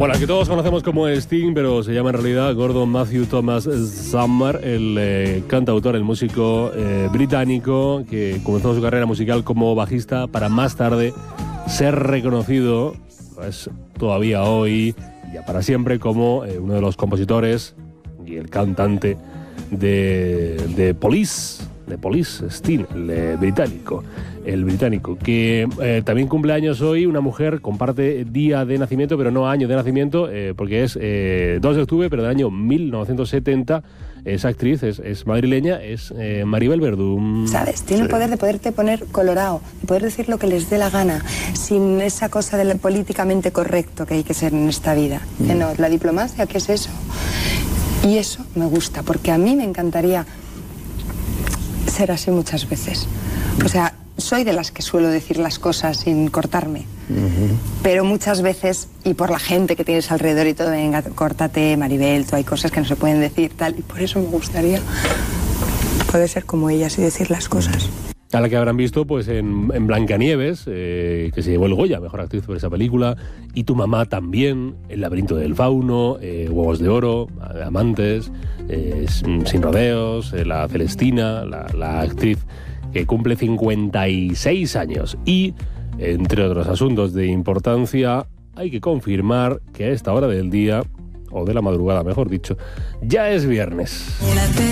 Bueno, que todos conocemos como Sting, pero se llama en realidad Gordon Matthew Thomas Summer, el cantautor, el músico británico que comenzó su carrera musical como bajista para más tarde ser reconocido, pues todavía hoy, ya para siempre, como uno de los compositores y el cantante de Police, Sting, el británico, que también cumple años hoy. Una mujer comparte día de nacimiento, pero no año de nacimiento, porque es 2 de octubre, pero del año 1970. Es actriz, es madrileña, es Maribel Verdú. ¿Sabes? Tiene el poder de poderte poner colorado, de poder decir lo que les dé la gana, sin esa cosa de lo políticamente correcto que hay que ser en esta vida. Que no, la diplomacia, ¿qué es eso? Y eso me gusta, porque a mí me encantaría ser así muchas veces. O sea, soy de las que suelo decir las cosas sin cortarme. Pero muchas veces, y por la gente que tienes alrededor y todo, venga, córtate, Maribel, tú hay cosas que no se pueden decir, tal. Y por eso me gustaría poder ser como ellas y decir las cosas. A la que habrán visto pues en Blancanieves, que se llevó el Goya, mejor actriz por esa película, y Tu mamá también, El laberinto del fauno, Huevos de oro, Amantes, Sin rodeos, La Celestina, la actriz que cumple 56 años. Y, entre otros asuntos de importancia, hay que confirmar que a esta hora del día, o de la madrugada mejor dicho, ya es viernes.